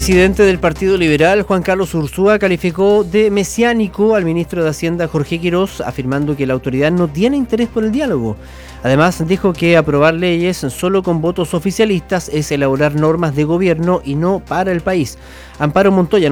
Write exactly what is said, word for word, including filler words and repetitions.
presidente del Partido Liberal, Juan Carlos Ursúa, calificó de mesiánico al ministro de Hacienda, Jorge Quirós, afirmando que la autoridad no tiene interés por el diálogo. Además, dijo que aprobar leyes solo con votos oficialistas es elaborar normas de gobierno y no para el país. Amparo Montoya